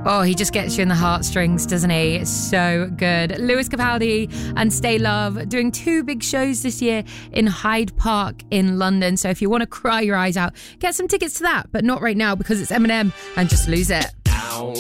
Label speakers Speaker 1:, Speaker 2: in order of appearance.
Speaker 1: Oh, he just gets you in the heartstrings, doesn't he? It's so good. Lewis Capaldi and Stay Love doing 2 big shows this year in Hyde Park in London. So if you want to cry your eyes out, get some tickets to that, but not right now because it's Eminem and Just Lose It.